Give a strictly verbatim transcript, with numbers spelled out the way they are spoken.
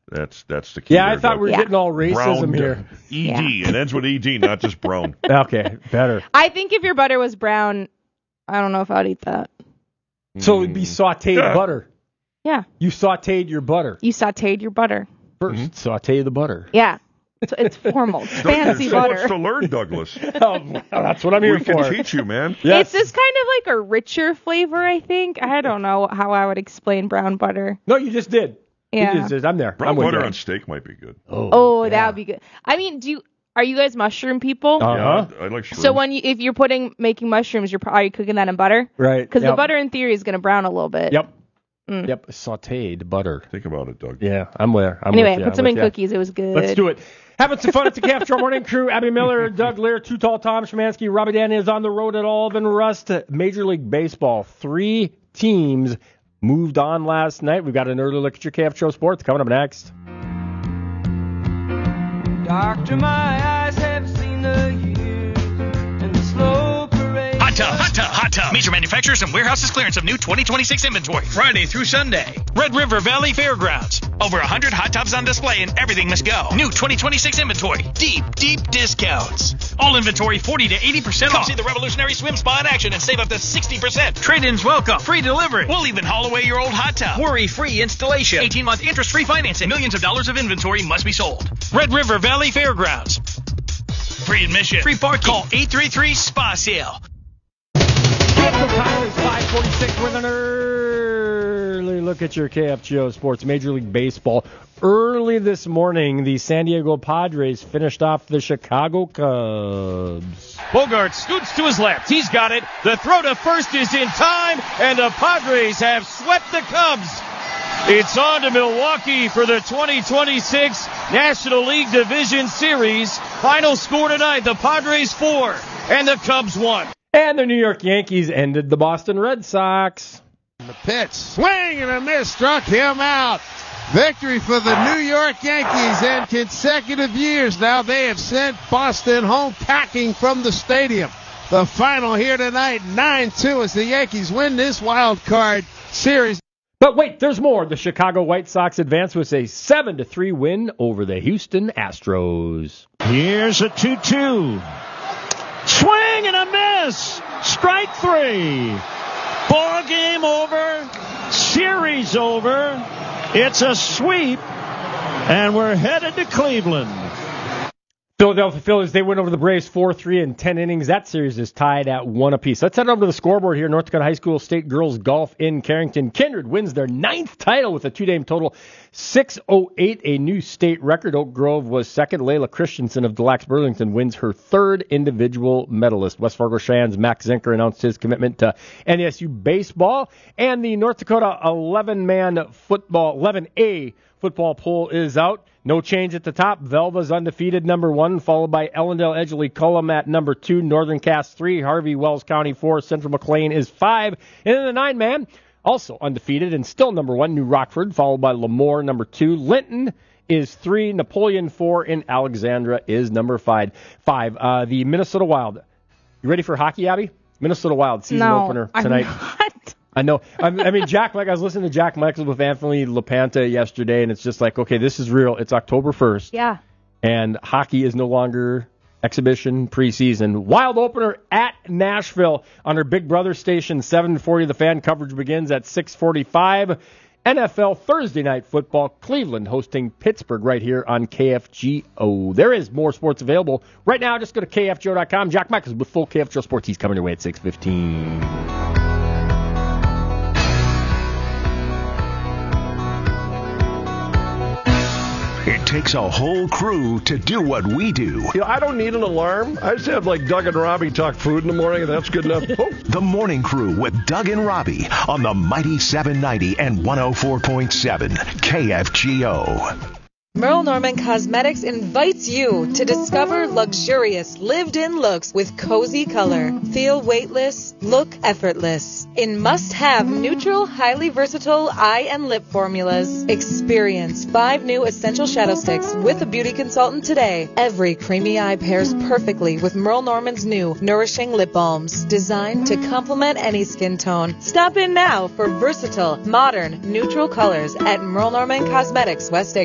That's that's the key. Yeah, there, I thought Doug. we were Yeah. getting all racism Brown, here. E D. Yeah. It ends with E D, not just brown. Okay, better. I think if your butter was brown, I don't know if I'd eat that. So it'd be sauteed Yeah. butter. Yeah. You sauteed your butter. You sauteed your butter. First, Mm-hmm. saute the butter. Yeah. It's, it's formal. It's fancy There's so much butter. to learn, Douglas. Oh, well, that's what I'm here We can for. teach you, man. Yes. It's just kind of like a richer flavor, I think. I don't know how I would explain brown butter. No, you just did. Yeah. You just did. I'm there. Brown I'm with butter you. on steak might be good. Oh, Oh, yeah. that would be good. I mean, do you, are you guys mushroom people? Uh-huh. Yeah, I, I like shrimp. So when you, if you're putting making mushrooms, you're pro- are you cooking that in butter? Right. Because Yep. the butter in theory is going to brown a little bit. Yep. Mm. Yep. Sauteed butter. Think about it, Doug. Yeah, I'm there. I'm Anyway, with you. put I'm some with in you. cookies. It was good. Let's do it. Having some fun at the K F Show Morning Crew. Abby Miller, Doug Lear, Too Tall Tom Szymanski, Robbie Dan is on the road at Alvin Rust. Major League Baseball. Three teams moved on last night. We've got an early look at your K F Show Sports coming up next. Doctor, my eyes have seen the years and the slow parade. Hot Tub, Hot Tub, Hot Tub. Major manufacturers and warehouses clearance of new twenty twenty-six inventory. Friday through Sunday. Red River Valley Fairgrounds. Over one hundred hot tubs on display and everything must go. New twenty twenty-six inventory. Deep, deep discounts. All inventory forty to eighty percent off. Come see the revolutionary swim spa in action and save up to sixty percent. Trade-ins welcome. Free delivery. We'll even haul away your old hot tub. Worry-free installation. eighteen-month interest-free financing. Millions of dollars of inventory must be sold. Red River Valley Fairgrounds. Free admission. Free parking. Call eight three three S P A Sale. Time is five forty-six with an early look at your K F G O Sports Major League Baseball. Early this morning, the San Diego Padres finished off the Chicago Cubs. Bogart scoots to his left. He's got it. The throw to first is in time, and the Padres have swept the Cubs. It's on to Milwaukee for the twenty twenty-six National League Division Series. Final score tonight, the Padres four and the Cubs one. And the New York Yankees ended the Boston Red Sox. The pitch, swing and a miss, struck him out. Victory for the New York Yankees in consecutive years. Now they have sent Boston home packing from the stadium. The final here tonight, nine two, as the Yankees win this wild card series. But wait, there's more. The Chicago White Sox advance with a seven to three win over the Houston Astros. Here's a two two. Swing and a miss. Strike three. Ball game over. Series over. It's a sweep. And we're headed to Cleveland. Philadelphia Phillies, they win over the Braves four three in ten innings. That series is tied at one apiece. Let's head over to the scoreboard here. North Dakota High School State Girls Golf in Carrington. Kindred wins their ninth title with a two-game total six oh eight, a new state record. Oak Grove was second. Layla Christensen of Delax Burlington wins her third individual medalist. West Fargo Cheyenne's Max Zinker announced his commitment to N E S U baseball. And the North Dakota eleven-man football, eleven A football poll is out. No change at the top. Velva's undefeated, number one, followed by Ellendale Edgeley Cullum at number two, Northern Cass three, Harvey Wells County four, Central McLean is five. And then the nine-man, also undefeated and still number one, New Rockford, followed by Lemoore, number two. Linton is three, Napoleon four, and Alexandra is number five. Five. Uh, the Minnesota Wild. You ready for hockey, Abby? Minnesota Wild season no, opener I'm tonight. not. I know. I mean, Jack, like I was listening to Jack Michaels with Anthony LaPanta yesterday, and it's just like, okay, this is real. It's October first. Yeah. And hockey is no longer exhibition preseason. Wild opener at Nashville on our Big Brother station, seven forty. The fan coverage begins at six forty-five. N F L Thursday Night Football, Cleveland hosting Pittsburgh right here on K F G O. There is more sports available. Right now, just go to K F G O dot com. Jack Michaels with full K F G O Sports. He's coming your way at six fifteen. It takes a whole crew to do what we do. You know, I don't need an alarm. I just have like Doug and Robbie talk food in the morning, and that's good enough. Oh. The Morning Crew with Doug and Robbie on the mighty seven ninety and one oh four point seven K F G O. Merle Norman Cosmetics invites you to discover luxurious lived-in looks with cozy color. Feel weightless, look effortless. In must-have neutral, highly versatile eye and lip formulas. Experience five new essential shadow sticks with a beauty consultant today. Every creamy eye pairs perfectly with Merle Norman's new nourishing lip balms, designed to complement any skin tone. Stop in now for versatile, modern, neutral colors at Merle Norman Cosmetics, West Acre.